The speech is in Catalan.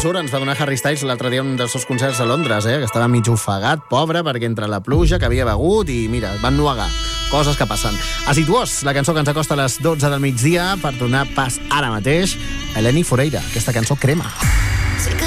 surt ens va donar Harry Styles l'altre dia un dels seus concerts a Londres, que estava mig ofegat, pobre, perquè entre la pluja que havia begut i, mira, van nuegar. Coses que passen. Asituós, la cançó que ens acosta a les 12 del migdia per donar pas ara mateix a Eleni Foureira. Aquesta cançó Crema.